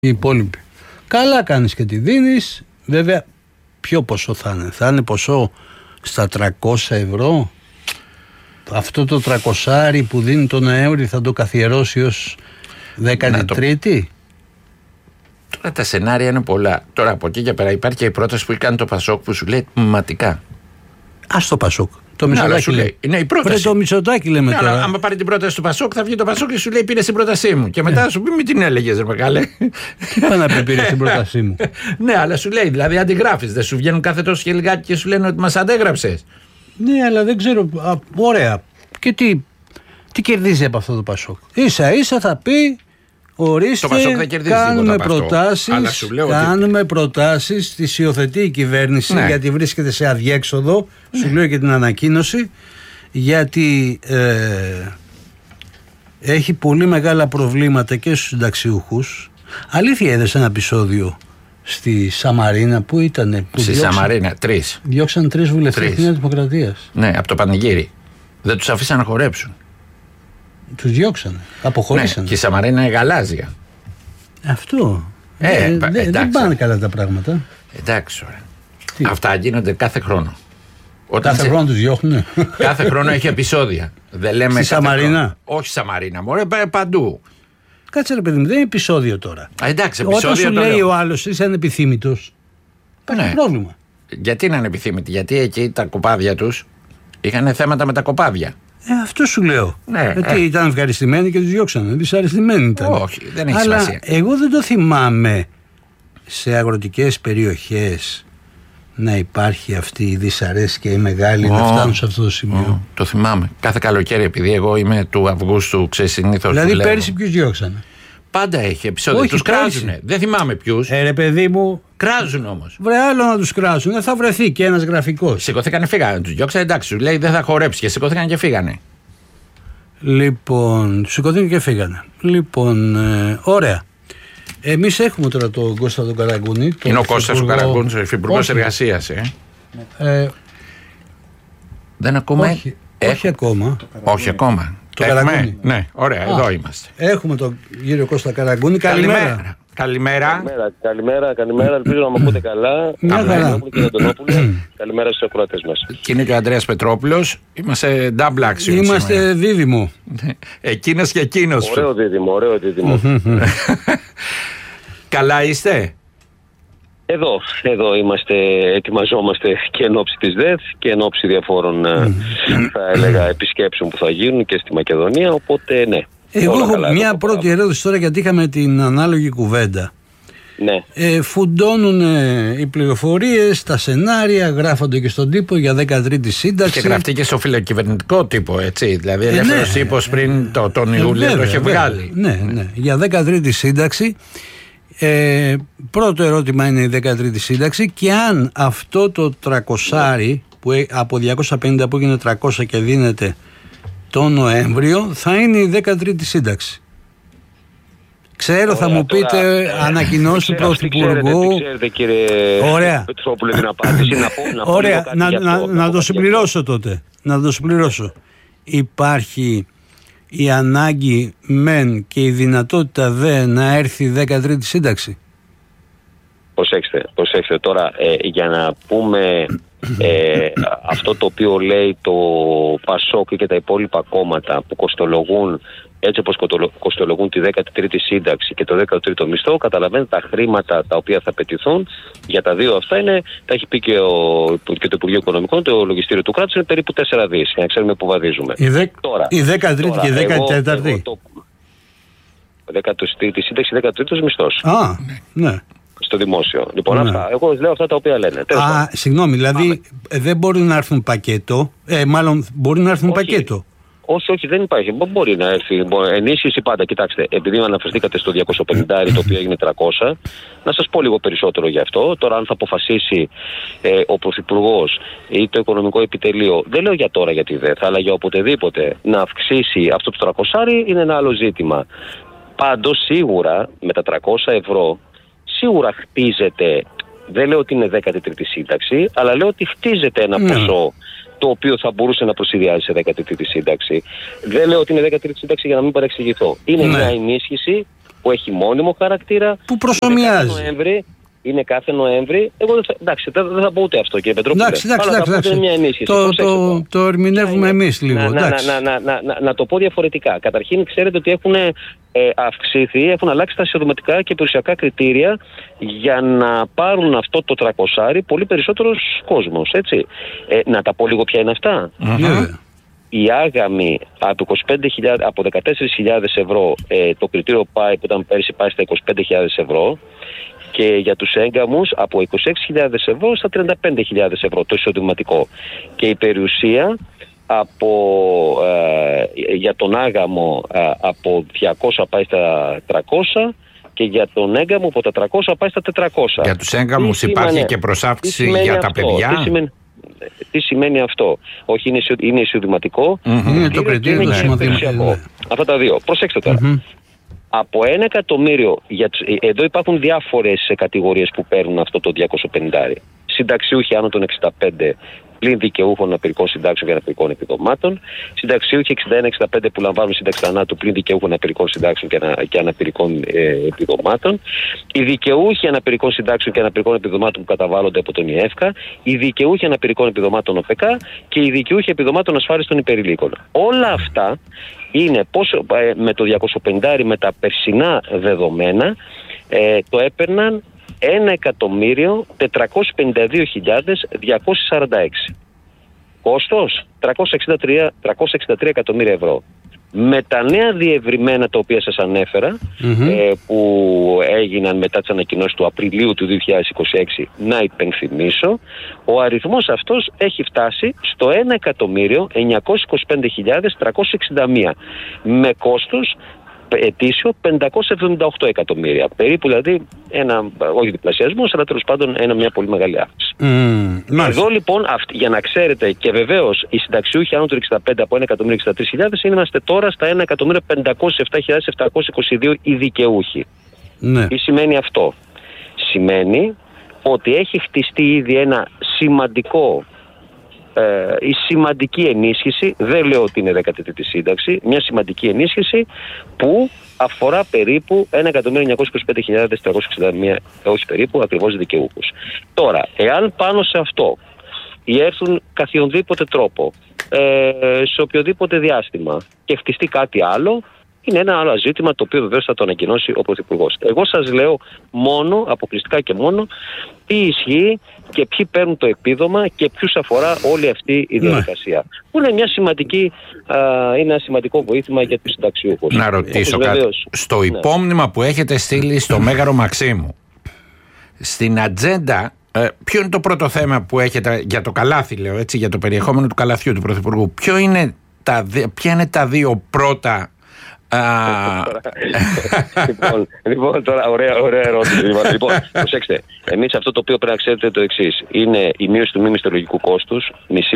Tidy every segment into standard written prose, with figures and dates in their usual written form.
οι υπόλοιποι. Καλά κάνεις και τη δίνεις. Βέβαια, ποιο ποσό θα είναι? Θα είναι ποσό στα 300 ευρώ. Αυτό το 300 που δίνει τον Νοέμβρη θα το καθιερώσει ως 13η. Τώρα τα σενάρια είναι πολλά. Τώρα από εκεί και πέρα υπάρχει και η πρόταση που κάνει το Πασόκ που σου λέει τμηματικά. Ας το Πασόκ. Το Μητσοτάκη λέει. Είναι η πρόταση. Το Μητσοτάκη λέμε τώρα. Αλλά άμα πάρει την πρόταση του Πασόκ, θα βγει το Πασόκ και σου λέει πήρε την πρότασή μου. Και μετά σου πει μην την έλεγε, ρε μεγάλε. Τι πάει να πει πήρε την πρότασή μου? Ναι, αλλά σου λέει, δηλαδή αντιγράφει. Δεν σου βγαίνουν κάθε τόσο και λιγάκι και σου λένε ότι μα αντέγραψε. Ναι, αλλά δεν ξέρω. Ωραία. Και τι κερδίζει από αυτό το Πασόκ? Ίσα ίσα θα πει. Ορίστε, κάνουμε προτάσεις, τις υιοθετεί η κυβέρνηση, ναι, γιατί βρίσκεται σε αδιέξοδο, ναι, σου λέω και την ανακοίνωση, γιατί έχει πολύ μεγάλα προβλήματα και στους συνταξιούχους. Αλήθεια, είδες ένα επεισόδιο στη Σαμαρίνα που ήτανε? Στη Σαμαρίνα, 3. Διώξαν 3 βουλευτές της Νέας Δημοκρατίας. Ναι, από το πανηγύρι. Δεν τους αφήσαν να χορέψουν. Τους διώξανε, αποχωρήσανε. Ναι, και η Σαμαρίνα είναι γαλάζια. Αυτό. Δεν πάνε καλά τα πράγματα. Εντάξει, ωραία. Αυτά γίνονται κάθε χρόνο. Κάθε χρόνο τους διώχνουνε. Κάθε χρόνο έχει επεισόδια. Δεν λέμε στη Σαμαρίνα. Όχι Σαμαρίνα, μωρέ, παντού. Κάτσε ρε παιδί μου, δεν είναι επεισόδιο τώρα. Εντάξει, επεισόδιο. Όταν σου λέει ο άλλος είσαι ανεπιθύμητος, υπάρχει πρόβλημα. Γιατί είναι ανεπιθύμητοι? Γιατί εκεί τα κοπάδια τους είχαν θέματα με τα κοπάδια. Αυτό σου λέω. Ναι, γιατί ήταν ευχαριστημένοι και τους διώξανε. Δυσαρεστημένοι ήταν. Όχι, δεν έχει αλλά σημασία. Εγώ δεν το θυμάμαι σε αγροτικές περιοχές να υπάρχει αυτή η δυσαρέσκεια η μεγάλη να φτάνουν σε αυτό το σημείο. Το θυμάμαι. Κάθε καλοκαίρι, επειδή εγώ είμαι του Αυγούστου, ξέρεις, συνήθως. Δηλαδή πέρυσι ποιους διώξανε? Πάντα έχει επεισόδια. Τους κράζουνε. Δεν θυμάμαι ποιους. Ρε παιδί μου. Κράζουν όμως. Βρε άλλο να τους κράζουν. Δεν θα βρεθεί και ένας γραφικός. Σηκωθήκανε, φύγανε. Τους διώξανε, εντάξει. Σου λέει δεν θα χορέψει και σηκωθήκανε και φύγανε. Λοιπόν, σηκωθήκανε και φύγανε. Λοιπόν, ωραία. Εμείς έχουμε τώρα τον Κώστα τον Καραγκούνη. Είναι ο Κώστας ο Καραγκούνης, ο υφυπουργός εργασίας. Δεν ακόμα. Όχι ακόμα. Όχι ακόμα. Το Καραγκούνη. Ναι, ωραία, εδώ είμαστε. Έχουμε τον κύριο Κώστα Καραγκούνη. Καλημέρα. Καλημέρα. Καλημέρα. Ελπίζω να με ακούτε καλά. Καλημέρα στους ακροατές μας. Και είναι και ο Ανδρέας Πετρόπουλος. Είμαστε double action. Είμαστε δίδυμο. Εκείνος και εκείνος. Ωραίο δίδυμο. Καλά είστε? Εδώ είμαστε, ετοιμαζόμαστε και εν ώψη της ΔΕΘ και εν ώψη διαφόρων θα έλεγα επισκέψεων που θα γίνουν και στη Μακεδονία, οπότε ναι. Εγώ έχω μια πρώτη ερώτηση τώρα, γιατί είχαμε την ανάλογη κουβέντα. Ναι. Φουντώνουν οι πληροφορίες, τα σενάρια, γράφονται και στον τύπο για 13η σύνταξη. Και γραφτεί και στο φιλοκυβερνητικό τύπο, έτσι. Δηλαδή, ελεύθερος τύπος πριν τον Ιούλιο το είχε βγάλει. Ναι, για 13η σύνταξη. Πρώτο ερώτημα είναι η 13η σύνταξη και αν αυτό το 300 που από 250 που έγινε 300 και δίνεται τον Νοέμβριο θα είναι η 13η σύνταξη. Ξέρω, θα μου πείτε ανακοινώσεις του Πρωθυπουργού. Ξέρετε κύριε Πετρόπουλε την απάντηση. Ωραία, να το συμπληρώσω τότε. Να το συμπληρώσω. Υπάρχει η ανάγκη μεν και η δυνατότητα δε να έρθει η 13η σύνταξη. Προσέξτε τώρα, για να πούμε αυτό το οποίο λέει το Πασόκ και τα υπόλοιπα κόμματα που κοστολογούν έτσι όπως κοστολογούν τη 13η σύνταξη και το 13ο μισθό, καταλαβαίνετε τα χρήματα τα οποία θα απαιτηθούν για τα δύο αυτά είναι, τα έχει πει και το Υπουργείο Οικονομικών, το λογιστήριο του κράτους είναι περίπου 4 δις, για να ξέρουμε πού βαδίζουμε. Η 13η και η 14η. 13η σύνταξη, 13ος μισθός. Ναι. Στο δημόσιο. Λοιπόν, αυτά. Εγώ λέω αυτά τα οποία λένε. Συγγνώμη, δηλαδή δεν μπορεί να έρθουν πακέτο. Μάλλον μπορεί να έρθουν πακέτο. Όχι, δεν υπάρχει. Μπορεί να έρθει. Ενίσχυση πάντα. Κοιτάξτε, επειδή αναφερθήκατε στο 250 το οποίο έγινε 300, να σας πω λίγο περισσότερο γι' αυτό. Τώρα, αν θα αποφασίσει ο Πρωθυπουργός ή το Οικονομικό Επιτελείο, δεν λέω για τώρα γιατί δεν θα, αλλά για οποτεδήποτε να αυξήσει αυτό το 300 είναι ένα άλλο ζήτημα. Πάντως, σίγουρα με τα 300 ευρώ, σίγουρα χτίζεται. Δεν λέω ότι είναι 13η σύνταξη, αλλά λέω ότι χτίζεται ένα ποσό το οποίο θα μπορούσε να προσυδειάζει σε 13η σύνταξη. Δεν λέω ότι είναι 13η σύνταξη για να μην παρεξηγηθώ. Είναι μια ενίσχυση που έχει μόνιμο χαρακτήρα. Που προσωμιάζει. Είναι κάθε Νοέμβρη. Εγώ δεν θα πω ούτε αυτό, κύριε Πετρόπουλε. Εντάξει. Μια ενίσχυση. Το ερμηνεύουμε εμείς λίγο. Να το πω διαφορετικά. Καταρχήν, ξέρετε ότι έχουν αυξήθει, έχουν αλλάξει τα εισοδηματικά και περιουσιακά κριτήρια για να πάρουν αυτό το 300 πολύ περισσότερος κόσμος. Έτσι. Να τα πω λίγο ποια είναι αυτά. Η άγαμη από 14.000 ευρώ, το κριτήριο πάει που ήταν πέρυσι πάει στα 25.000 ευρώ. Και για τους έγκαμους από 26.000 ευρώ στα 35.000 ευρώ το εισοδηματικό. Και η περιουσία για τον άγαμο από 200 πάει στα 300 και για τον έγκαμο από τα 300 πάει στα 400. Για τους έγκαμους υπάρχει και προσάυξη για τα παιδιά. Τι σημαίνει αυτό? Όχι, είναι εισοδηματικό. Είναι το κριτήριο του εισοδηματικού. Αυτά τα δύο. Προσέξτε τώρα. Από 1 εκατομμύριο, εδώ υπάρχουν διάφορες κατηγορίες που παίρνουν αυτό το 250. Συνταξιούχοι άνω των 65 πλην δικαιούχων αναπηρικών συντάξεων και αναπηρικών επιδομάτων. Συνταξιούχοι 61-65 που λαμβάνουν σύνταξη θανάτου πλην δικαιούχων αναπηρικών συντάξεων και αναπηρικών επιδομάτων. Οι δικαιούχοι αναπηρικών συντάξεων και αναπηρικών επιδομάτων που καταβάλλονται από τον ΙΕΦΚΑ. Οι δικαιούχοι αναπηρικών επιδομάτων ΟΦΕΚΑ και οι δικαιούχοι επιδομάτων ασφάλισης των υπερηλίκων. Όλα αυτά είναι με το 250 με τα περσινά δεδομένα το έπαιρναν 1.452.246. Κόστος 363 εκατομμύρια ευρώ. Με τα νέα διευρυμένα τα οποία σας ανέφερα, που έγιναν μετά τις ανακοινώσεις του Απριλίου του 2026, να υπενθυμίσω, ο αριθμός αυτός έχει φτάσει στο 1.925.361 με κόστος ετήσιο 578 εκατομμύρια. Περίπου δηλαδή όχι διπλασιασμός, αλλά τέλος πάντων μια πολύ μεγάλη αύξηση. Εδώ λοιπόν, για να ξέρετε, και βεβαίως οι συνταξιούχοι άνω του 65 από 1.063.000 είμαστε τώρα στα 1.507.722 οι δικαιούχοι. Τι σημαίνει αυτό? Σημαίνει ότι έχει χτιστεί ήδη ένα η σημαντική ενίσχυση, δεν λέω ότι είναι 13η σύνταξη, μια σημαντική ενίσχυση που αφορά περίπου 1.925.361, όχι περίπου, ακριβώς δικαιούχους. Τώρα, εάν πάνω σε αυτό έρθουν καθιονδήποτε τρόπο, σε οποιοδήποτε διάστημα και χτιστεί κάτι άλλο, είναι ένα άλλο ζήτημα το οποίο βεβαίως θα το ανακοινώσει ο Πρωθυπουργός. Εγώ σας λέω μόνο, αποκλειστικά και μόνο, τι ισχύει και ποιοι παίρνουν το επίδομα και ποιους αφορά όλη αυτή η διαδικασία. Που είναι ένα σημαντικό βοήθημα για τους συνταξιούχους. Να ρωτήσω κάτι. Στο υπόμνημα που έχετε στείλει στο Μέγαρο Μαξίμου, στην ατζέντα, ποιο είναι το πρώτο θέμα που έχετε για το καλάθι, λέω έτσι, για το περιεχόμενο του καλαθιού του Πρωθυπουργού? Ποια είναι τα δύο πρώτα? Λοιπόν, τώρα ωραία ερώτηση. Λοιπόν, προσέξτε. Εμείς αυτό το οποίο πρέπει να ξέρετε το εξής. Είναι η μείωση του μη μισθολογικού κόστους,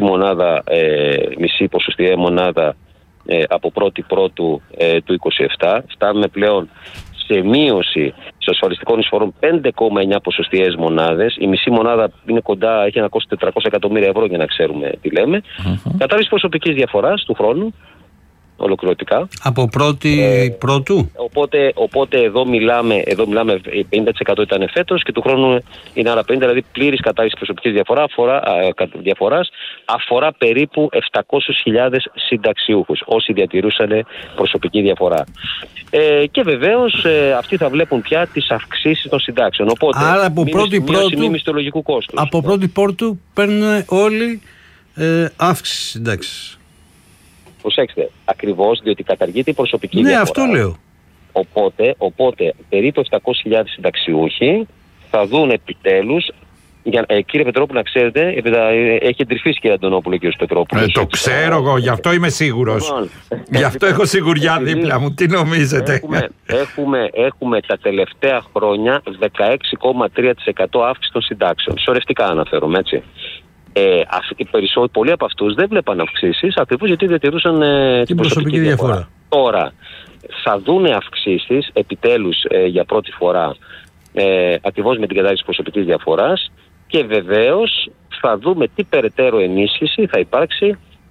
μισή ποσοστιαία μονάδα από 1η Πρώτου του 27. Φτάνουμε πλέον σε μείωση των ασφαλιστικών εισφορών 5,9 ποσοστιαίες μονάδες. Η μισή μονάδα είναι κοντά, έχει να κόστει 400 εκατομμύρια ευρώ για να ξέρουμε τι λέμε. Κατάργηση προσωπικής διαφοράς του χρόνου. Ολοκληρωτικά. Από 1η Πρώτου. Οπότε εδώ μιλάμε 50% ήταν φέτος και του χρόνου είναι άλλα 50%, δηλαδή πλήρης κατάργηση προσωπικής διαφοράς αφορά περίπου 700.000 συνταξιούχους όσοι διατηρούσαν προσωπική διαφορά. Και βεβαίως αυτοί θα βλέπουν πια τις αυξήσεις των συντάξεων. Οπότε, άρα από 1η Πρώτου, μισθολογικού κόστους. Από 1η Πρώτου παίρνουν όλοι αύξηση συντάξεις. Προσέξτε, ακριβώς διότι καταργείται η προσωπική διαφορά. Ναι, αυτό λέω. Οπότε περίπου 700.000 συνταξιούχοι θα δουν επιτέλους. Κύριε Πετρόπουλο, να ξέρετε, έχει εντρυφήσει κύριε Αντωνόπουλο και ο Πετρόπουλος. Το ξέρω εγώ, γι' αυτό είμαι σίγουρος. Γι' αυτό έχω σιγουριά δίπλα μου. Τι νομίζετε? Έχουμε τα τελευταία χρόνια 16,3% αύξηση των συντάξεων. Σωρευτικά αναφέρομαι, έτσι. Πολλοί από αυτούς δεν βλέπαν αυξήσεις ακριβώς γιατί διατηρούσαν την προσωπική διαφορά. Τώρα θα δούνε αυξήσεις επιτέλους για πρώτη φορά ακριβώς με την κατάργηση της προσωπικής διαφοράς και βεβαίως θα δούμε τι περαιτέρω ενίσχυση θα υπάρξει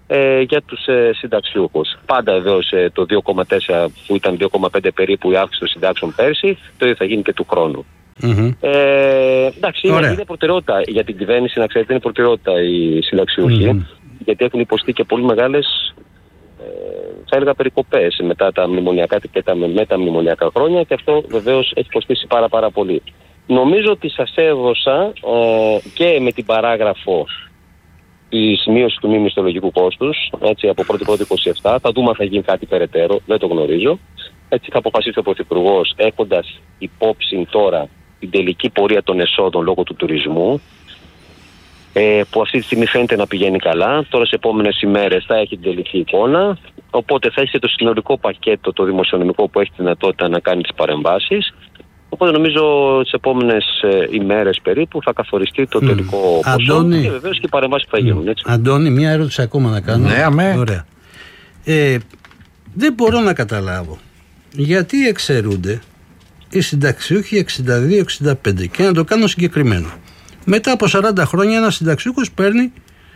για τους συνταξιούχους. Πάντα βεβαίως το 2,4 που ήταν 2,5 περίπου η αύξηση των συντάξεων πέρσι, το ίδιο θα γίνει και του χρόνου. Εντάξει, είναι προτεραιότητα για την κυβέρνηση, να ξέρετε, είναι προτεραιότητα οι συνταξιούχοι, γιατί έχουν υποστεί και πολύ μεγάλες θα έλεγα περικοπές μετά τα μνημονιακά και τα μεταμνημονιακά χρόνια, και αυτό βεβαίως έχει κοστίσει πάρα πολύ. Νομίζω ότι σας έδωσα και με την παράγραφο τη μείωση του μη μισθολογικού κόστους, έτσι, από 1η-1η-27, θα δούμε αν θα γίνει κάτι περαιτέρω, δεν το γνωρίζω. Έτσι θα αποφασίσει ο Πρωθυπουργός, έχοντας υπόψη τώρα την τελική πορεία των εσόδων λόγω του τουρισμού, που αυτή τη στιγμή φαίνεται να πηγαίνει καλά. Τώρα σε επόμενες ημέρες θα έχει την τελική εικόνα, οπότε θα έχει το συνολικό πακέτο το δημοσιονομικό που έχει τη δυνατότητα να κάνει τις παρεμβάσεις. Οπότε νομίζω τις επόμενες ημέρες περίπου θα καθοριστεί το τελικό ποσό και βεβαίως και οι παρεμβάσεις που θα γίνουν. Έτσι. Αντώνη, μια ερώτηση ακόμα να κάνω. Ναι, αμέ. Ωραία. Δεν μπορώ να καταλάβω γιατί εξαιρούνται οι συνταξιούχοι 62-65, και να το κάνω συγκεκριμένο. Μετά από 40 χρόνια ένας συνταξιούχος παίρνει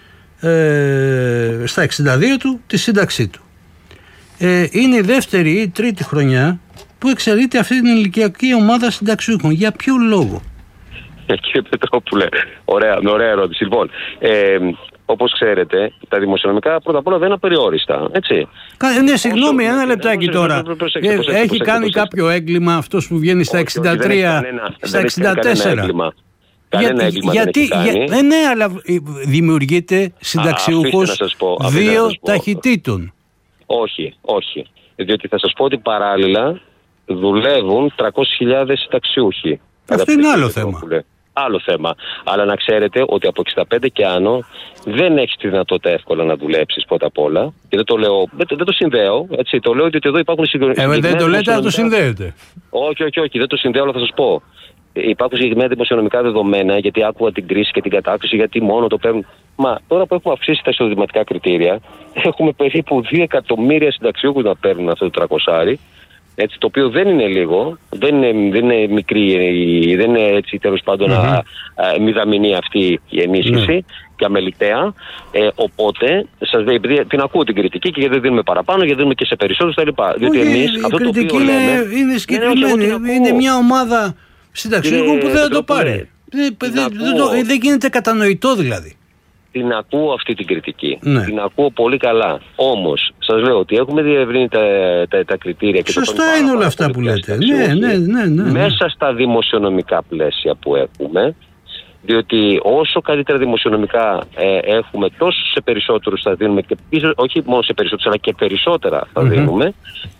στα 62 του τη σύνταξή του. Είναι η δεύτερη ή τρίτη χρονιά που εξαιρείται αυτή την ηλικιακή ομάδα συνταξιούχων. Για ποιο λόγο? Κύριε Πετρόπουλε, ωραία ερώτηση. Λοιπόν, όπως ξέρετε, τα δημοσιονομικά πρώτα απ' όλα δεν είναι απεριόριστα. Έτσι. Ναι, συγγνώμη, ένα λεπτάκι τώρα. Έχει κάνει κάποιο έγκλημα αυτός που βγαίνει στα 63, στα 64? Γιατί, ναι, αλλά δημιουργείται συνταξιούχος δύο ταχυτήτων. Όχι. Διότι θα σας πω ότι παράλληλα δουλεύουν 300.000 συνταξιούχοι. Αυτό είναι άλλο θέμα. Άλλο θέμα. Αλλά να ξέρετε ότι από 65 και άνω δεν έχεις τη δυνατότητα εύκολα να δουλέψεις πρώτα απ' όλα. Και δεν το λέω, δεν το συνδέω. Έτσι, το λέω ότι εδώ υπάρχουν συγκεκριμένα. Δεν το λέτε, αλλά το συνδέετε. Όχι, δεν το συνδέω, αλλά θα σας πω. Υπάρχουν συγκεκριμένα δημοσιονομικά δεδομένα, γιατί άκουγα την κρίση και την κατάκριση, γιατί μόνο το παίρνουν. Μα τώρα που έχουμε αυξήσει τα εισοδηματικά κριτήρια, έχουμε περίπου 2 εκατομμύρια συνταξιούχους να παίρνουν αυτό το 300. Έτσι, το οποίο δεν είναι λίγο, δεν είναι μικρή, δεν είναι έτσι τέλος πάντων μηδαμινή αυτή η ενίσχυση και αμεληταία. Οπότε, σας λέει, επειδή την ακούω την κριτική και γιατί δεν δίνουμε παραπάνω, γιατί δίνουμε και σε περισσότερους κτλ. Διότι εμείς αυτό το οποίο λέμε. Είναι συγκεκριμένη. Είναι μια ομάδα συνταξιούχων που δεν το πάρει. Δεν γίνεται κατανοητό δηλαδή. Την ακούω αυτή την κριτική. Ναι. Την ακούω πολύ καλά. Όμως, σας λέω ότι έχουμε διευρύνει τα κριτήρια. Και σωστά είναι όλα αυτά που λέτε. Ναι. Μέσα στα δημοσιονομικά πλαίσια που έχουμε, διότι όσο καλύτερα δημοσιονομικά έχουμε, τόσο σε περισσότερους θα δίνουμε, και όχι μόνο σε περισσότερους, αλλά και περισσότερα θα δίνουμε.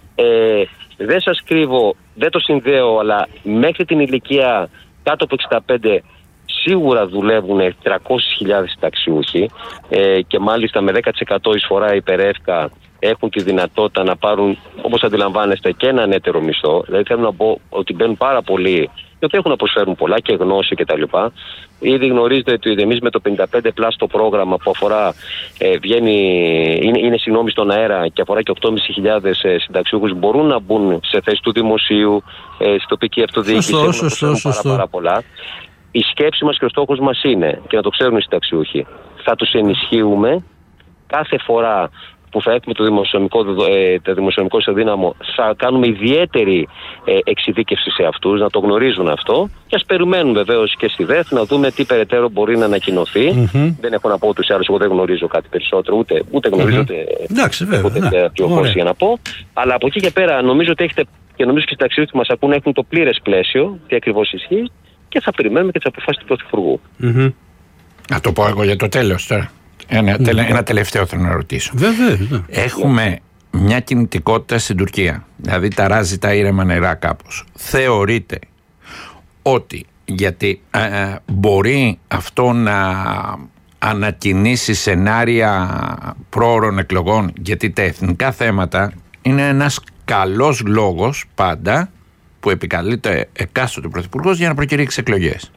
Δεν σας κρύβω, δεν το συνδέω, αλλά μέχρι την ηλικία κάτω από 65 σίγουρα δουλεύουν 300.000 συνταξιούχοι και μάλιστα με 10% εισφορά υπερεύκα έχουν τη δυνατότητα να πάρουν, όπως αντιλαμβάνεστε, και έναν έτερο μισθό. Δηλαδή θέλω να πω ότι μπαίνουν πάρα πολλοί, οι οποίοι έχουν να προσφέρουν πολλά και γνώση κτλ. Ήδη γνωρίζετε ότι εμείς με το 55 plus το πρόγραμμα που αφορά είναι συγγνώμη στον αέρα και αφορά και 8.500 συνταξιούχους, μπορούν να μπουν σε θέση του δημοσίου, στη τοπική αυτοδιοίκηση, πάρα πολλά. Η σκέψη μας και ο στόχος μας είναι, και να το ξέρουν οι συνταξιούχοι, θα τους ενισχύουμε κάθε φορά που θα έχουμε το δημοσιονομικό ισοδύναμο, θα κάνουμε ιδιαίτερη εξειδίκευση σε αυτούς, να το γνωρίζουν αυτό, και ας περιμένουν βεβαίως και στη ΔΕΘ να δούμε τι περαιτέρω μπορεί να ανακοινωθεί. Δεν έχω να πω ούτως ή άλλως, εγώ δεν γνωρίζω κάτι περισσότερο, ούτε γνωρίζω ούτε πληροφόρηση για να πω. Αλλά από εκεί και πέρα νομίζω ότι έχετε, και νομίζω και οι συνταξιούχοι που μας ακούν έχουν το πλήρες πλαίσιο, τι ακριβώς ισχύει, και θα περιμένουμε και τις αποφάσεις του Πρωθυπουργού. Να το πω εγώ για το τέλος τώρα. Ένα τελευταίο θέλω να ρωτήσω. Βέβαια. Έχουμε μια κινητικότητα στην Τουρκία. Δηλαδή ταράζει τα ήρεμα νερά κάπως. Θεωρείτε ότι γιατί μπορεί αυτό να ανακοινήσει σενάρια πρόωρων εκλογών, γιατί τα εθνικά θέματα είναι ένας καλός λόγος πάντα που επικαλείται εκάστοτε πρωθυπουργός για να προκηρύξει εκλογές.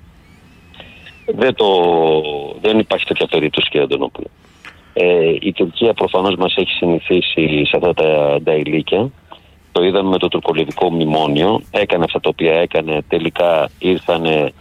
Δεν υπάρχει τέτοια περίπτωση, κύριε Αντωνόπουλο. Η Τουρκία προφανώς μας έχει συνηθίσει σε αυτά τα ηλίκια. Το είδαμε με το τουρκολιβικό μνημόνιο. Έκανε αυτά τα οποία έκανε. Τελικά ήρθανε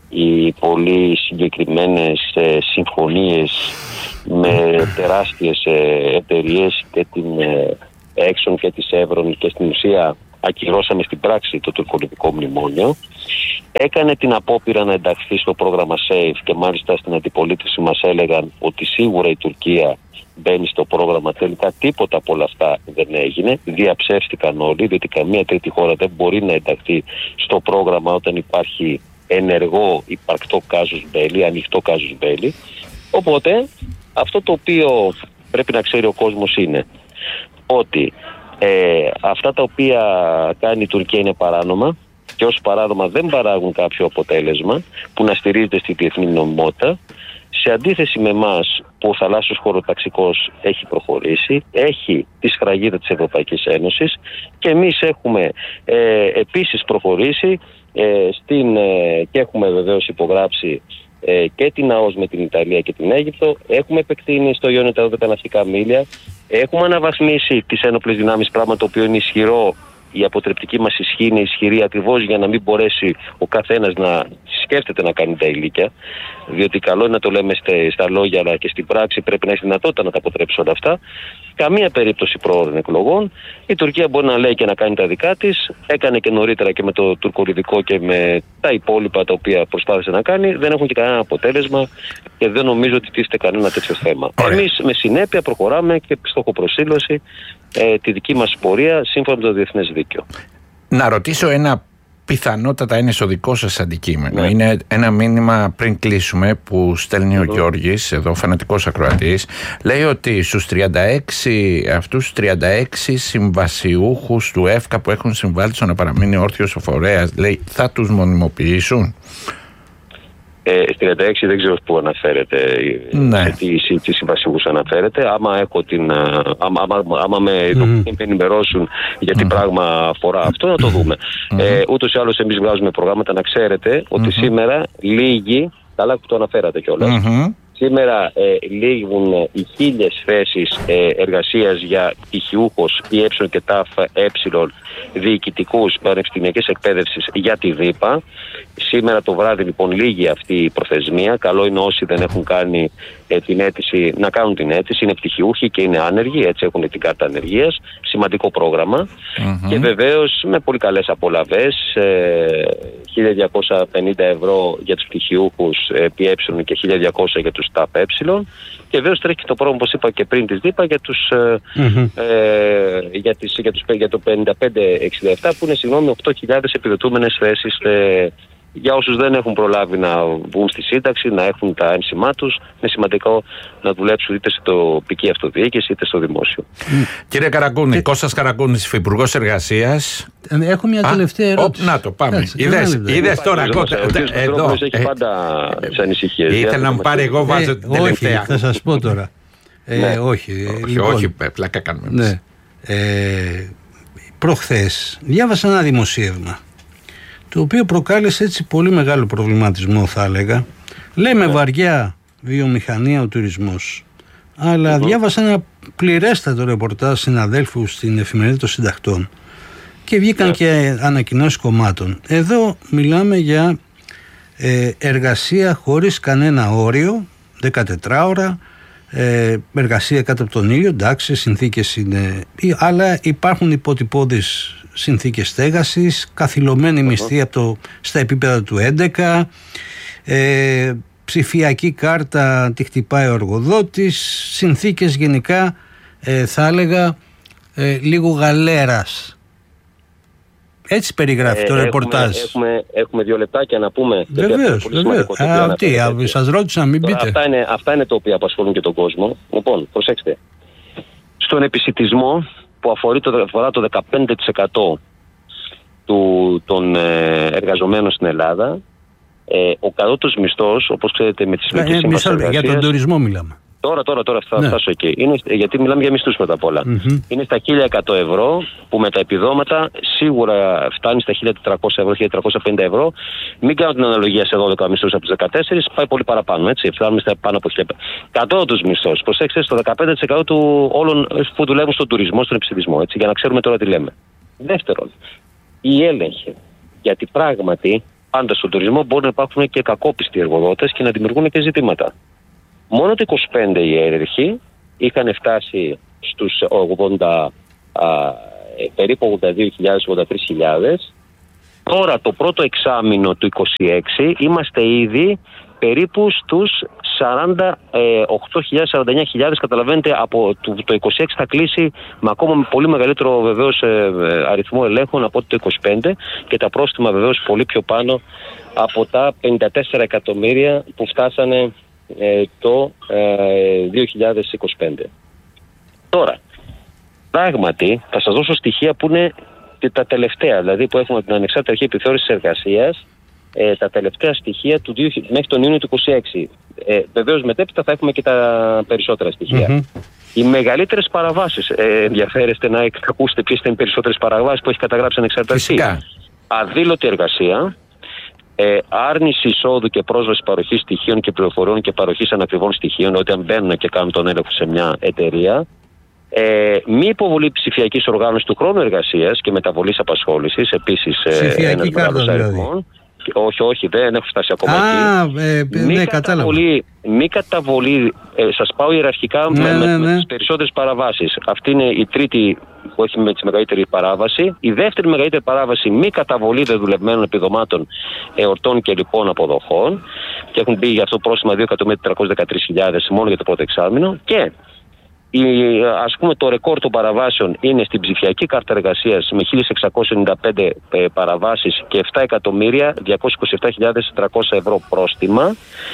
οι πολύ συγκεκριμένες συμφωνίες με τεράστιες εταιρείες και την Exxon και της Chevron, και στην ουσία ακυρώσαμε στην πράξη το τουρκολιβικό μνημόνιο. Έκανε την απόπειρα να ενταχθεί στο πρόγραμμα SAFE και μάλιστα στην αντιπολίτευση μας έλεγαν ότι σίγουρα η Τουρκία μπαίνει στο πρόγραμμα. Τελικά τίποτα από όλα αυτά δεν έγινε. Διαψεύστηκαν όλοι, διότι καμία τρίτη χώρα δεν μπορεί να ενταχθεί στο πρόγραμμα όταν υπάρχει ενεργό υπαρκτό casus belli, ανοιχτό casus belli. Οπότε αυτό το οποίο πρέπει να ξέρει ο κόσμος είναι ότι αυτά τα οποία κάνει η Τουρκία είναι παράνομα και ως παράνομα δεν παράγουν κάποιο αποτέλεσμα που να στηρίζεται στη διεθνή νομιμότητα, σε αντίθεση με εμάς που ο θαλάσσιος χωροταξικός έχει προχωρήσει, έχει τη σφραγίδα της Ευρωπαϊκής Ένωσης και εμείς έχουμε επίσης προχωρήσει και έχουμε βεβαίως υπογράψει και την ΑΟΣ με την Ιταλία και την Αίγυπτο, έχουμε επεκτείνει στο Ιόνιο τα 12 ναυτικά μίλια, έχουμε αναβαθμίσει τις ένοπλες δυνάμεις, πράγμα το οποίο είναι ισχυρό. Η αποτρεπτική μας ισχύ είναι ισχυρή ακριβώς για να μην μπορέσει ο καθένας να σκέφτεται να κάνει τα ηλίκια, διότι καλό είναι να το λέμε στα λόγια, αλλά και στην πράξη πρέπει να έχει δυνατότητα να τα αποτρέψει όλα αυτά. Καμία περίπτωση προώρων εκλογών. Η Τουρκία μπορεί να λέει και να κάνει τα δικά της. Έκανε και νωρίτερα και με το τουρκολιβικό και με τα υπόλοιπα τα οποία προσπάθησε να κάνει. Δεν έχουν και κανένα αποτέλεσμα και δεν νομίζω ότι τίθεται κανένα τέτοιο θέμα. Εμείς με συνέπεια προχωράμε και στοχοπροσήλωση τη δική μας πορεία σύμφωνα με το διεθνές δίκαιο. Να ρωτήσω ένα πιθανότατα είναι στο δικό σας αντικείμενο. Είναι ένα μήνυμα πριν κλείσουμε που στέλνει ο Γιώργης, εδώ φανατικός ακροατής. Λέει ότι στους 36 συμβασιούχους του ΕΦΚΑ που έχουν συμβάλει στο να παραμείνει όρθιος ο φορέας, λέει, θα τους μονιμοποιήσουν. 36 δεν ξέρω πού αναφέρεται, τι συμβασιούχους αναφέρεται. Άμα με ενημερώσουν για τι πράγμα αφορά αυτό, να το δούμε. Ούτως ή άλλως εμείς βγάζουμε προγράμματα. Να ξέρετε ότι σήμερα λίγοι, καλά που το αναφέρατε κιόλας, σήμερα λήγουν οι 1.000 θέσεις εργασίας για πτυχιούχος ή και ΤΑΦ διοικητικούς πανεπιστημιακής εκπαίδευσης για τη ΔΥΠΑ. Σήμερα το βράδυ λοιπόν λήγει αυτή η προθεσμία. Καλό είναι όσοι δεν έχουν κάνει την αίτηση να κάνουν την αίτηση. Είναι πτυχιούχοι και είναι άνεργοι, έτσι έχουν την κάρτα ανεργίας. Σημαντικό πρόγραμμα. Και βεβαίως με πολύ καλές απολαβές. 1.250 ευρώ για τους πτυχιούχους επί και 1.200 για τους ΤΑΠ. Και βεβαίως τρέχει το πρόγραμμα, όπως είπα και πριν, της ΔΥΠΑ για το 55-67 που είναι 8.000 επιδοτούμενες θέσεις για όσους δεν έχουν προλάβει να βγουν στη σύνταξη, να έχουν τα ένσημά τους. Είναι σημαντικό να δουλέψουν είτε στην τοπική αυτοδιοίκηση είτε στο δημόσιο. Κύριε Καραγκούνη, Κώστας Καραγκούνης, Υφυπουργός Εργασίας. Έχω μια τελευταία ερώτηση. Να το πάμε. Είδες τώρα. Εδώ έχει πάντα τις ανησυχίες. Ήθελα να μου πάρει, εγώ βάζω την τελευταία. Θα σας πω τώρα. Όχι, πλάκα κάνουμε. Προχθές διάβασα ένα δημοσίευμα το οποίο προκάλεσε έτσι πολύ μεγάλο προβληματισμό, θα έλεγα. Λέμε βαριά βιομηχανία ο τουρισμός, αλλά διάβασα ένα πληρέστατο ρεπορτάζ συναδέλφου στην Εφημερίδα των Συντακτών και βγήκαν και ανακοινώσεις κομμάτων. Εδώ μιλάμε για εργασία χωρίς κανένα όριο, 14 ώρα, εργασία κάτω από τον ήλιο, εντάξει, συνθήκες είναι, αλλά υπάρχουν υποτυπώδεις συνθήκες στέγασης, καθυλωμένη μισθή στα επίπεδα του 11, ψηφιακή κάρτα τη χτυπάει ο εργοδότης, συνθήκες γενικά θα έλεγα λίγο γαλέρας. Έτσι περιγράφει το ρεπορτάζ. Έχουμε 2 λεπτάκια να πούμε. Βεβαίως. Σας ρώτησα να μην πείτε. Αυτά είναι τα οποία απασχολούν και τον κόσμο. Λοιπόν, προσέξτε. Στον επισιτισμό που αφορά το 15% των εργαζομένων στην Ελλάδα, ο κατώτατος μισθός, όπως ξέρετε με τις συλλογικές συμβάσεις εργασίας... Για τον τουρισμό μιλάμε. Τώρα θα φτάσω εκεί. Γιατί μιλάμε για μισθούς μετά απ' όλα. Είναι στα 1.100 ευρώ που με τα επιδόματα σίγουρα φτάνει στα 1.400 ευρώ, 1.350 ευρώ. Μην κάνω την αναλογία σε 12 μισθούς από τους 14, πάει πολύ παραπάνω. Έτσι. Φτάνουμε στα πάνω από 1.000. Κατώτατος μισθός. Προσέξτε, στο 15% του όλων που δουλεύουν στον τουρισμό, στον επισιτισμό. Έτσι, για να ξέρουμε τώρα τι λέμε. Δεύτερον, η έλεγχη. Γιατί πράγματι πάντα στον τουρισμό μπορεί να υπάρχουν και κακόπιστοι εργοδότες και να δημιουργούν και ζητήματα. Μόνο το 25 οι έρερχοι είχαν φτάσει στους 80, περίπου 82.000-83.000. Τώρα το πρώτο εξάμηνο του 26 είμαστε ήδη περίπου στους 48.000-49.000. Καταλαβαίνετε, από το 26 θα κλείσει με ακόμα με πολύ μεγαλύτερο βεβαίως αριθμό ελέγχων από το 25 και τα πρόστιμα βεβαίως πολύ πιο πάνω από τα 54 εκατομμύρια που φτάσανε το 2025. Τώρα, πράγματι θα σας δώσω στοιχεία που είναι τα τελευταία, δηλαδή που έχουμε την Ανεξάρτητη Αρχή Επιθεώρησης Εργασίας, τα τελευταία στοιχεία μέχρι τον Ιούνιο του 26. Βεβαίως μετέπειτα θα έχουμε και τα περισσότερα στοιχεία. Οι μεγαλύτερες παραβάσεις, ενδιαφέρεστε να ακούσετε ποιες είναι οι περισσότερες παραβάσεις που έχει καταγράψει Ανεξάρτητη Αρχή. Αδήλωτη εργασία, άρνηση εισόδου και πρόσβαση παροχής στοιχείων και πληροφοριών και παροχής ανακριβών στοιχείων, όταν μπαίνουν και κάνουν τον έλεγχο σε μια εταιρεία. Μη υποβολή ψηφιακής οργάνωσης του χρόνου εργασίας και μεταβολής απασχόλησης, επίσης ψηφιακή κάρτα δηλαδή. Όχι, δεν έχω φτάσει ακόμα εκεί. Μη καταβολή, σας πάω ιεραρχικά με τις περισσότερες παραβάσεις. Αυτή είναι η τρίτη που έχει με τη μεγαλύτερη παράβαση. Η δεύτερη μεγαλύτερη παράβαση, μη καταβολή δεδουλευμένων επιδομάτων, εορτών και λοιπών αποδοχών. Και έχουν μπει γι' αυτό πρόστιμα 2.313.000 μόνο για το πρώτο εξάμηνο. Και ας πούμε το ρεκόρ των παραβάσεων είναι στην ψηφιακή κάρτα εργασίας με 1.695 παραβάσεις και 7.227.300 ευρώ πρόστιμα.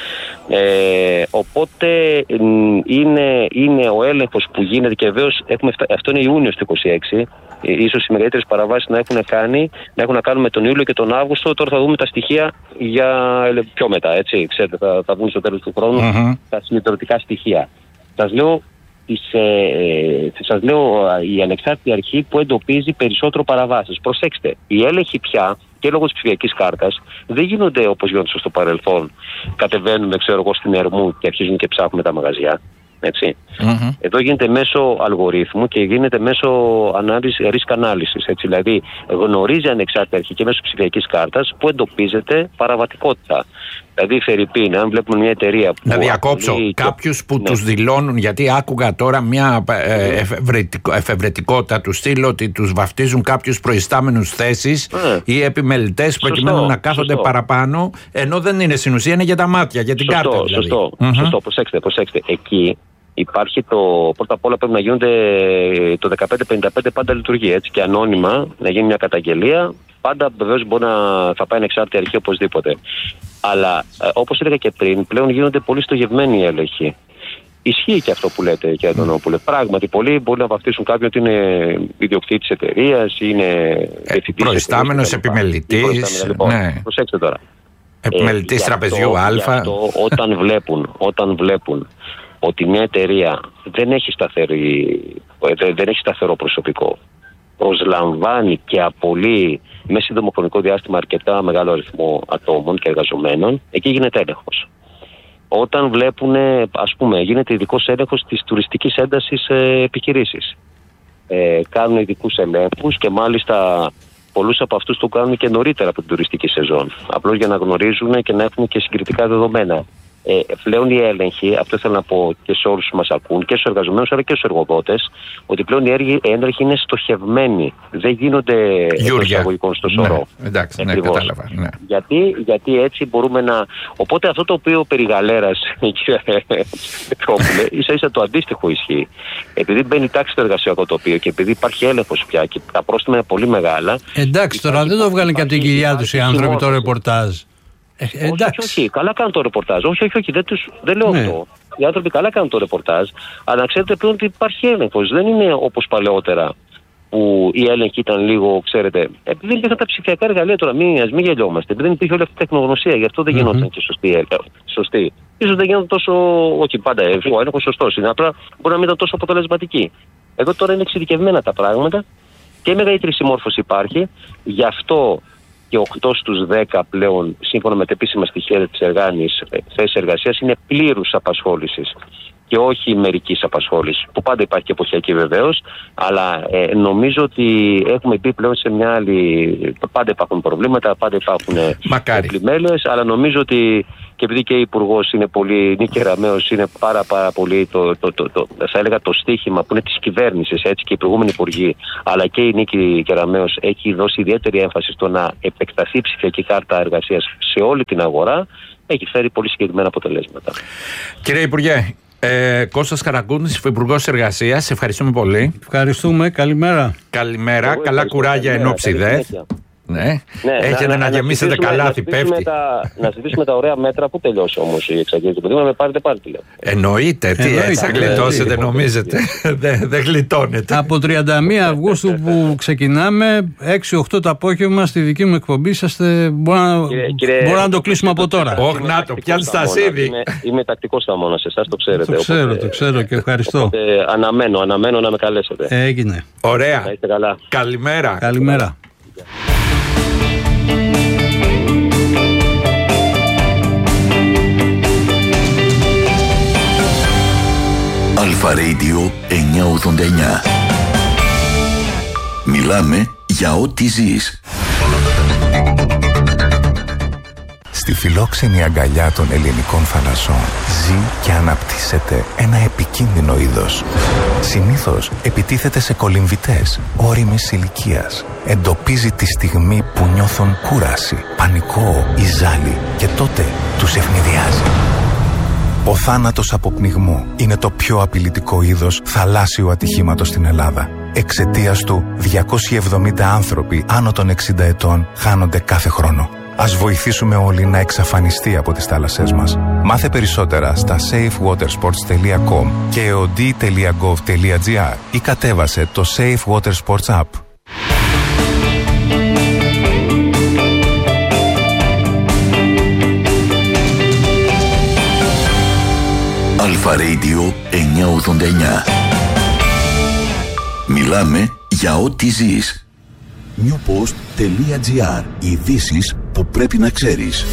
Οπότε είναι ο έλεγχος που γίνεται και βεβαίως αυτό είναι Ιούνιος του 26. Ίσως οι μεγαλύτερες παραβάσεις να έχουν να κάνουν με τον Ιούλιο και τον Αύγουστο. Τώρα θα δούμε τα στοιχεία για πιο μετά, έτσι. Ξέρετε, θα βγουν στο τέλος του χρόνου τα συγκεντρωτικά στοιχεία. Σας λέω η Ανεξάρτητη Αρχή που εντοπίζει περισσότερο παραβάσεις. Προσέξτε, οι έλεγχοι πια και λόγω της ψηφιακής κάρτας δεν γίνονται όπως γίνονται στο παρελθόν. Κατεβαίνουμε, στην Ερμού και αρχίζουν και ψάχνουμε τα μαγαζιά. Έτσι. Εδώ γίνεται μέσω αλγορίθμου και γίνεται μέσω risk ανάλυσης. Δηλαδή, γνωρίζει Ανεξάρτητη Αρχή και μέσω ψηφιακής κάρτας που εντοπίζεται παραβατικότητα. Δηλαδή, φερειπίν, αν βλέπουμε μια εταιρεία που. Να διακόψω κάποιους που τους δηλώνουν, γιατί άκουγα τώρα μια εφευρετικότητα του στυλ ότι τους βαφτίζουν κάποιους προϊστάμενους θέσεις ή επιμελητές προκειμένου να κάθονται παραπάνω, ενώ δεν είναι στην ουσία, είναι για τα μάτια, για την κάρτα. Δηλαδή. Σωστό. Προσέξτε. Εκεί υπάρχει πρώτα απ' όλα πρέπει να γίνονται το 1555 πάντα λειτουργεί, έτσι, και ανώνυμα να γίνει μια καταγγελία. Πάντα βεβαίως θα πάει Ανεξάρτητη Αρχή οπωσδήποτε. Αλλά όπως έλεγα και πριν, πλέον γίνονται πολύ στοχευμένοι οι έλεγχοι. Ισχύει και αυτό που λέτε, κύριε Αντωνόπουλε. Πράγματι, πολλοί μπορεί να βαφτίσουν κάποιον ότι είναι ιδιοκτήτης εταιρείας, είναι προϊστάμενος, επιμελητής. Ναι. Προσέξτε τώρα. Επιμελητής τραπεζιού Α. Όταν βλέπουν ότι μια εταιρεία δεν έχει σταθερό προσωπικό, προσλαμβάνει και απολύει μέσα σύντομο χρονικό διάστημα αρκετά μεγάλο αριθμό ατόμων και εργαζομένων, εκεί γίνεται έλεγχος. Όταν βλέπουν, γίνεται ειδικός έλεγχος της τουριστικής έντασης επιχειρήσεις. Κάνουν ειδικούς ελέγχους και μάλιστα πολλούς από αυτούς το κάνουν και νωρίτερα από την τουριστική σεζόν. Απλώς για να γνωρίζουν και να έχουν και συγκριτικά δεδομένα. Πλέον οι έλεγχοι, αυτό θέλω να πω και σε όλους που μας ακούν, και στους εργαζομένους αλλά και στους εργοδότες, ότι πλέον οι έλεγχοι είναι στοχευμένοι. Δεν γίνονται εισαγωγικών στο σωρό. Ναι, εντάξει, κατάλαβα. Ναι. Γιατί έτσι μπορούμε να. Οπότε αυτό το οποίο περί γαλέρας, ίσα-ίσα το αντίστοιχο ισχύει. Επειδή μπαίνει τάξη στο εργασιακό τοπίο και επειδή υπάρχει έλεγχος πια και τα πρόστιμα είναι πολύ μεγάλα. Εντάξει, τώρα δεν το βγάλουν και από την κοιλιά τους οι άνθρωποι το ρεπορτάζ. Όχι, καλά κάνουν το ρεπορτάζ. Όχι, δεν λέω αυτό. Οι άνθρωποι καλά κάνουν το ρεπορτάζ, αλλά ξέρετε πλέον ότι υπάρχει έλεγχος. Δεν είναι όπως παλαιότερα που η έλεγχη ήταν λίγο, ξέρετε, επειδή δεν υπήρχαν τα ψηφιακά εργαλεία τώρα, μην γελιόμαστε. Επειδή δεν υπήρχε όλη αυτή η τεχνογνωσία, γι' αυτό δεν γινόταν και σωστή. Ίσως δεν γινόταν τόσο, όχι πάντα, ο έλεγχος σωστός είναι, απλά μπορεί να μην ήταν τόσο αποτελεσματική. Εδώ τώρα είναι εξειδικευμένα τα πράγματα και η μεγαλύτερη συμμόρφωση υπάρχει, γι' αυτό. Και 8 στους 10 πλέον, σύμφωνα με τα επίσημα στοιχεία της θέσεις εργασίας, είναι πλήρους απασχόλησης. και όχι μερικής απασχόλησης, που πάντα υπάρχει και εποχιακή βεβαίως, αλλά νομίζω ότι έχουμε μπει πλέον σε μια άλλη. Πάντα υπάρχουν προβλήματα, πάντα υπάρχουν πλημέλες, αλλά νομίζω ότι και επειδή και η Υπουργός είναι πολύ, Νίκη Κεραμέως, είναι πάρα πολύ θα έλεγα το στίχημα που είναι της κυβέρνησης, έτσι, και οι προηγούμενοι υπουργοί, αλλά και η Νίκη Κεραμέως έχει δώσει ιδιαίτερη έμφαση στο να επεκταθεί η ψηφιακή κάρτα εργασίας σε όλη την αγορά, έχει φέρει πολύ συγκεκριμένα αποτελέσματα. Κύριε Υπουργέ, Κώστας Καραγκούνης, Υπουργός Εργασίας, ευχαριστούμε πολύ. Ευχαριστούμε, καλημέρα. Καλημέρα, καλά κουράγια εν ώψη ΔΕΘ. Ναι. Έχετε να γεμίσετε καλάθι, πέφτει. Να συζητήσουμε τα ωραία μέτρα που τελειώσει όμως η εξαγγελία του Πεδίου. Με πάρετε τηλέφωνο. Εννοείται, τι έτσι θα γλιτώσετε, νομίζετε? Δεν γλιτώνετε. Από 31 Αυγούστου που ξεκινάμε, 6-8 το απόγευμα στη δική μου εκπομπή είσαστε. Μπορώ να το κλείσουμε από τώρα. Όχι, να το πιάνεις τα σίδη. Είμαι τακτικός θαμώνας, εσάς το ξέρετε. Το ξέρω και ευχαριστώ. Αναμένω να με καλέσετε. Έγινε. Ωραία. Καλημέρα. Καλημέρα. Αλφα Radio 989. Μιλάμε για ό,τι ζεις. Στη φιλόξενη αγκαλιά των ελληνικών θαλασσών ζει και αναπτύσσεται ένα επικίνδυνο είδος. Συνήθως επιτίθεται σε κολυμβητές ώριμης ηλικίας. Εντοπίζει τη στιγμή που νιώθουν κούραση, πανικό ή ζάλι και τότε τους ευνηδιάζει. Ο θάνατος από πνιγμό είναι το πιο απειλητικό είδος θαλάσσιου ατυχήματος στην Ελλάδα. Εξαιτίας του, 270 άνθρωποι άνω των 60 ετών χάνονται κάθε χρόνο. Ας βοηθήσουμε όλοι να εξαφανιστεί από τις θάλασσές μας. Μάθε περισσότερα στα safewatersports.com και eod.gov.gr ή κατέβασε το Safe Water Sports App. Αλφα Radio 989. Μιλάμε για ό,τι ζεις. newpost.gr. Ειδήσεις που πρέπει να ξέρεις.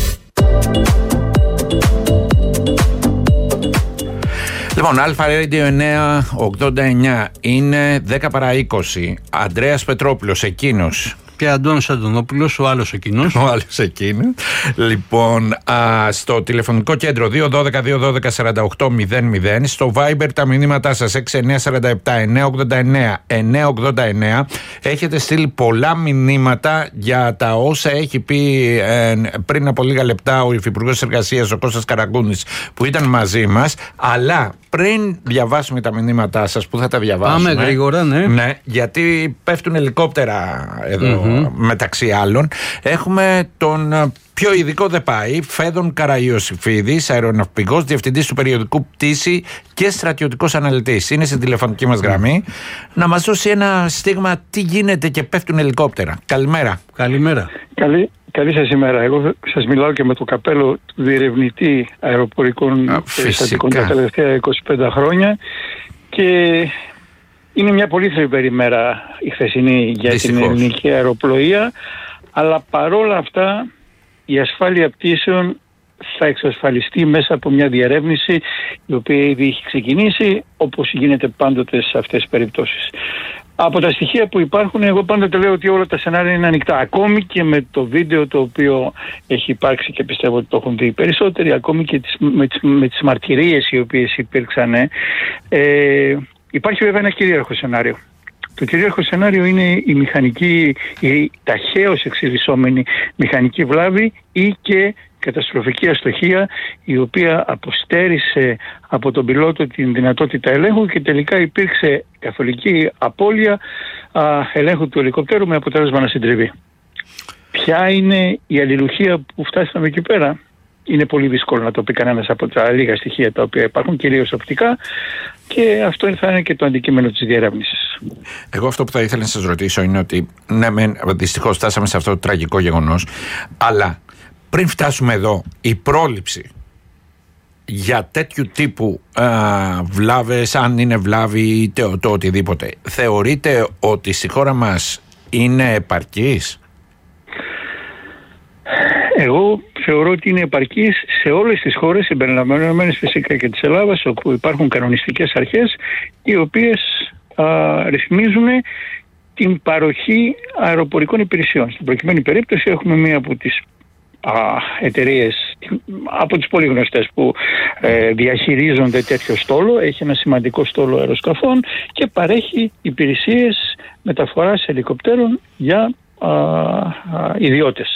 Λοιπόν, Αλφα Radio 989 είναι 10 παρά 20. Ανδρέας Πετρόπουλος, εκείνος. Και Αντώνης Αντωνόπουλος, ο άλλος εκείνος. Ο άλλος εκείνος. Λοιπόν, στο τηλεφωνικό κέντρο 212-212-4800. Στο Viber τα μηνύματά σας 6947-989-989. Έχετε στείλει πολλά μηνύματα για τα όσα έχει πει πριν από λίγα λεπτά ο Υφυπουργός Εργασίας, ο Κώστας Καραγκούνης, που ήταν μαζί μας. Αλλά πριν διαβάσουμε τα μηνύματά σας, που θα τα διαβάσουμε. Πάμε γρήγορα, ναι. Ναι, γιατί πέφτουν ελικόπτερα εδώ. Μεταξύ άλλων, έχουμε τον πιο ειδικό ΔΕΠΑΗ, Φέδων Καραϊωσήφιδης, αεροναυπηγός, διευθυντής του περιοδικού Πτήση και στρατιωτικός αναλυτής. Είναι στην τηλεφωνική μας γραμμή να μας δώσει ένα στίγμα τι γίνεται και πέφτουν ελικόπτερα. Καλημέρα. Καλημέρα. Καλή σας ημέρα. Εγώ σας μιλάω και με το καπέλο του διερευνητή αεροπορικών περιστατικών τα τελευταία 25 χρόνια και είναι μια πολύ θλιβερή μέρα η χθεσινή για την ελληνική αεροπλοεία, αλλά παρόλα αυτά η ασφάλεια πτήσεων θα εξασφαλιστεί μέσα από μια διερεύνηση η οποία ήδη έχει ξεκινήσει, όπως γίνεται πάντοτε σε αυτές τις περιπτώσεις. Από τα στοιχεία που υπάρχουν, εγώ πάντοτε λέω ότι όλα τα σενάρια είναι ανοιχτά. Ακόμη και με το βίντεο το οποίο έχει υπάρξει και πιστεύω ότι το έχουν δει οι περισσότεροι, ακόμη και με τις μαρτυρίες οι οποίες υπήρξαν, υπάρχει βέβαια ένα κυρίαρχο σενάριο. Το κυρίαρχο σενάριο είναι η μηχανική, η ταχαίως εξελισσόμενη μηχανική βλάβη ή και καταστροφική αστοχία, η οποία αποστέρισε από τον πιλότο την δυνατότητα ελέγχου και τελικά υπήρξε καθολική απώλεια ελέγχου του ελικόπτερου με αποτέλεσμα να συντριβεί. Ποια είναι η αλληλουχία που φτάσαμε εκεί πέρα? Είναι πολύ δύσκολο να το πει κανένας από τα λίγα στοιχεία τα οποία υπάρχουν, κυρίως οπτικά, και αυτό θα είναι και το αντικείμενο της διερεύνησης. Εγώ αυτό που θα ήθελα να σας ρωτήσω είναι ότι ναι, δυστυχώς φτάσαμε σε αυτό το τραγικό γεγονός, αλλά πριν φτάσουμε εδώ, η πρόληψη για τέτοιου τύπου βλάβες, αν είναι βλάβη ή το οτιδήποτε, θεωρείτε ότι στη χώρα μας είναι επαρκής? Εγώ θεωρώ ότι είναι επαρκής σε όλες τις χώρες, συμπεριλαμβανομένες φυσικά και της Ελλάδας, όπου υπάρχουν κανονιστικές αρχές οι οποίες ρυθμίζουν την παροχή αεροπορικών υπηρεσιών. Στην προκειμένη περίπτωση έχουμε μία από τις εταιρείες, από τις πολύ γνωστές που διαχειρίζονται τέτοιο στόλο, έχει ένα σημαντικό στόλο αεροσκαφών και παρέχει υπηρεσίες μεταφοράς ελικοπτέρων για ιδιώτες.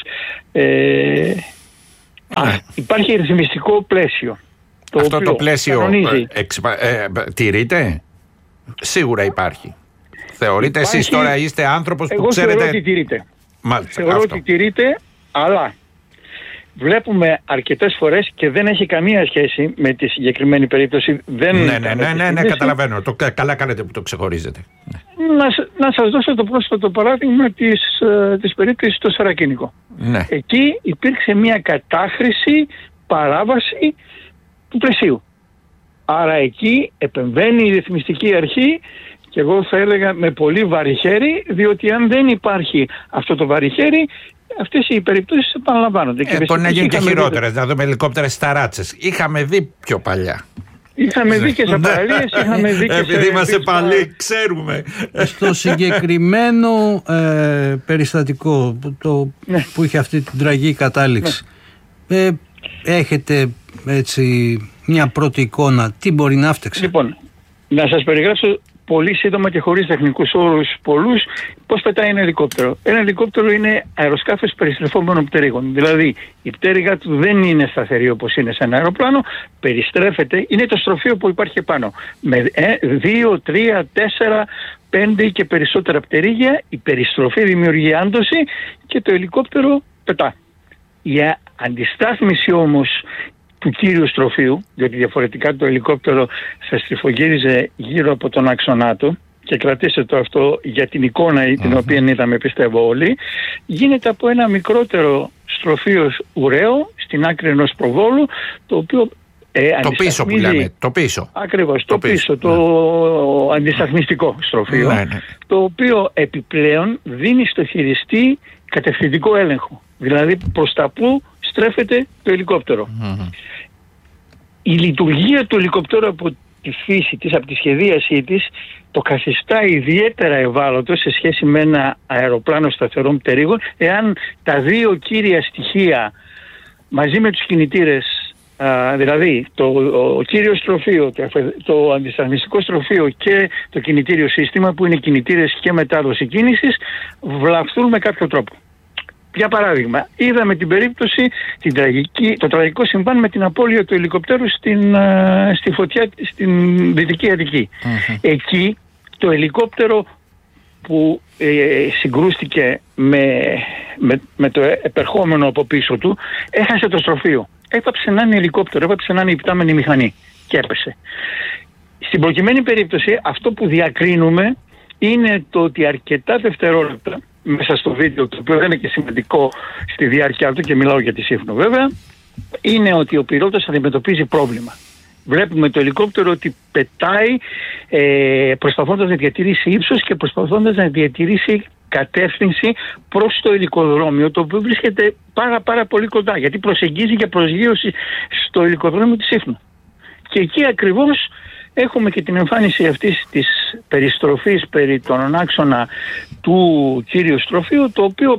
Υπάρχει ρυθμιστικό πλαίσιο. Αυτό το πλαίσιο τηρείται? Σίγουρα υπάρχει. Θεωρείτε εσείς τώρα είστε άνθρωπος που ξέρετε? Θεωρώ ότι τηρείται. Θεωρώ ότι τηρείται, αλλά βλέπουμε αρκετές φορές και δεν έχει καμία σχέση με τη συγκεκριμένη περίπτωση. Ναι, καταλαβαίνω. Καλά κάνετε που το ξεχωρίζετε. Να σας δώσω το πρόσφατο παράδειγμα της περίπτωσης στο Σαρακίνικο. Ναι. Εκεί υπήρξε μια κατάχρηση, παράβαση του πλαισίου. Άρα εκεί επεμβαίνει η ρυθμιστική αρχή και εγώ θα έλεγα με πολύ βαρύ χέρι, διότι αν δεν υπάρχει αυτό το βαρύ χέρι, αυτές οι περιπτώσεις επαναλαμβάνονται. Μπορεί να γίνουν και χειρότερες, να δούμε ελικόπτερα στα ράτσες. Είχαμε δει πιο παλιά. Είχαμε δει και σε παραλίες, είχαμε δει και σε... Επειδή είμαστε παλιοί, ξέρουμε. Στο συγκεκριμένο περιστατικό που είχε αυτή την τραγική κατάληξη, έχετε έτσι μια πρώτη εικόνα τι μπορεί να φτιάξει? Λοιπόν, να σας περιγράψω πολύ σύντομα και χωρίς τεχνικούς όρους πολλούς πώς πετάει ένα ελικόπτερο. Ένα ελικόπτερο είναι αεροσκάφος περιστρεφόμενων πτέρυγων. Δηλαδή η πτέρυγα του δεν είναι σταθερή όπως είναι σε ένα αεροπλάνο, περιστρέφεται, είναι το στροφείο που υπάρχει επάνω. Με 2, 3, 4, 5 και περισσότερα πτερίγια, η περιστροφή δημιουργεί άντωση και το ελικόπτερο πετά. Η αντιστάθμιση όμως του κύριου στροφείου, διότι διαφορετικά το ελικόπτερο θα στριφογύριζε γύρω από τον άξονά του, και κρατήστε το αυτό για την εικόνα την οποία είδαμε πιστεύω όλοι, γίνεται από ένα μικρότερο στροφείο ουραίο στην άκρη ενός προβόλου, το οποίο το πίσω που λέμε, το πίσω. Ακριβώς, το πίσω, το αντισταθμιστικό στροφείο, το οποίο επιπλέον δίνει στο χειριστή κατευθυντικό έλεγχο. Δηλαδή προς τα που στρέφεται το ελικόπτερο. Η λειτουργία του ελικόπτερου από τη φύση της, από τη σχεδίασή της, το καθιστά ιδιαίτερα ευάλωτο σε σχέση με ένα αεροπλάνο σταθερών πτερύγων, εάν τα δύο κύρια στοιχεία μαζί με τους κινητήρες, δηλαδή το κύριο στροφείο, το αντισταθμιστικό στροφείο και το κινητήριο σύστημα, που είναι κινητήρες και μετάδοση κίνησης, βλαφθούν με κάποιο τρόπο. Για παράδειγμα, είδαμε την περίπτωση, το τραγικό συμβάν με την απώλεια του ελικοπτέρου στη φωτιά στην Δυτική Αττική. Εκεί το ελικόπτερο που συγκρούστηκε με το επερχόμενο από πίσω του έχασε το στροφείο. Έπαψε να είναι ελικόπτερο, έπαψε να είναι υπτάμενη μηχανή και έπεσε. Στην προκειμένη περίπτωση αυτό που διακρίνουμε είναι το ότι αρκετά δευτερόλεπτα μέσα στο βίντεο, το οποίο δεν είναι και σημαντικό στη διάρκεια του και μιλάω για τη Σύφνο βέβαια, είναι ότι ο πιλότος αντιμετωπίζει πρόβλημα. Βλέπουμε το ελικόπτερο ότι πετάει προσπαθώντας να διατηρήσει ύψος και προσπαθώντας να διατηρήσει κατεύθυνση προς το ελικοδρόμιο, το οποίο βρίσκεται πάρα πολύ κοντά, γιατί προσεγγίζει για προσγείωση στο ελικοδρόμιο της Σύφνου. Και εκεί ακριβώς έχουμε και την εμφάνιση αυτής της περιστροφής περί τον άξονα του κύριου στροφείου, το οποίο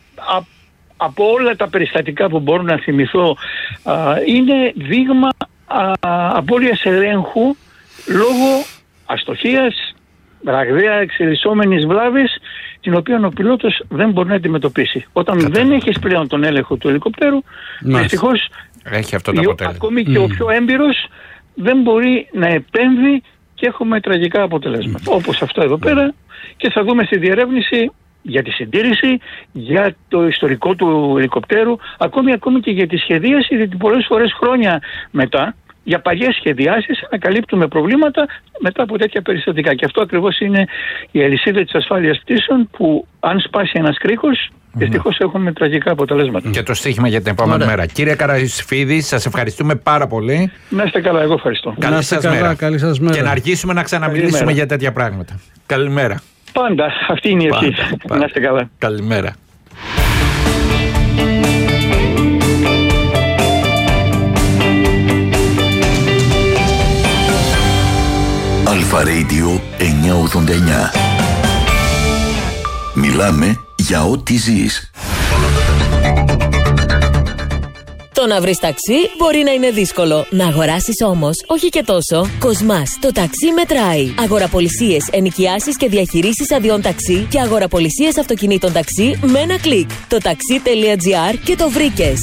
από όλα τα περιστατικά που μπορώ να θυμηθώ είναι δείγμα απώλειας ελέγχου λόγω αστοχίας, ραγδαία εξελισσόμενης βλάβης, την οποία ο πιλότος δεν μπορεί να αντιμετωπίσει. Όταν δεν έχεις πλέον τον έλεγχο του ελικοπτέρου, δυστυχώς έχει αυτό το αποτέλεσμα. Ακόμη και ο πιο έμπειρος δεν μπορεί να επέμβει και έχουμε τραγικά αποτελέσματα. Όπως αυτό εδώ πέρα, και θα δούμε στη διερεύνηση για τη συντήρηση, για το ιστορικό του ελικοπτέρου, ακόμη και για τη σχεδίαση, γιατί πολλές φορές χρόνια μετά, για παλιές σχεδιάσεις, ανακαλύπτουμε προβλήματα μετά από τέτοια περιστατικά. Και αυτό ακριβώς είναι η αλυσίδα της ασφάλειας πτήσεων, που αν σπάσει ένας κρίκος, δυστυχώς έχουμε τραγικά αποτελέσματα. Και το στοίχημα για την επόμενη μέρα. Κύριε Καραϊσφίδη, σας ευχαριστούμε πάρα πολύ. Να είστε καλά, εγώ ευχαριστώ. Καλή σας μέρα. Καλή σας μέρα. Και να αργήσουμε να ξαναμιλήσουμε για τέτοια πράγματα. Καλημέρα. Πάντα, αυτή είναι η ευχή. Να είστε καλά. Καλημέρα. Αλφα Radio 989. Μιλάμε για ό,τι ζεις. Το να βρεις ταξί μπορεί να είναι δύσκολο. Να αγοράσεις όμως, όχι και τόσο. Κοσμάς, το ταξί μετράει. Αγοραπολισίες, ενοικιάσεις και διαχειρήσεις αδειών ταξί και αγοραπολισίες αυτοκινήτων ταξί με ένα κλικ. Το taxi.gr και το βρήκες.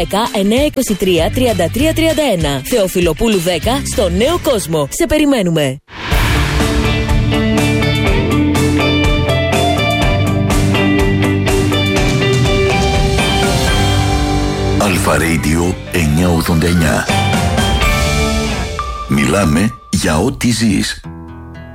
210-923-3331. Θεοφιλοπούλου 10 στο Νέο Κόσμο. Σε περιμένουμε. Αλφα Radio 989. Μιλάμε για ό,τι ζεις.